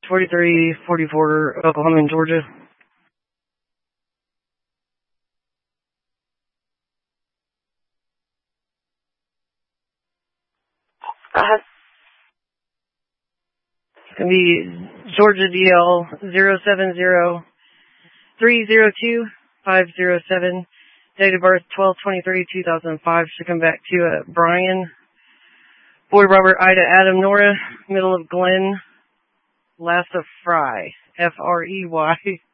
4344 Oklahoma and Georgia. It's going to be Georgia DL 070-302-507. Date of birth 12/23/2005. Should come back to Brian. Boy Robert Ida Adam Nora. Middle of Glenn. Last of Fry. Frey.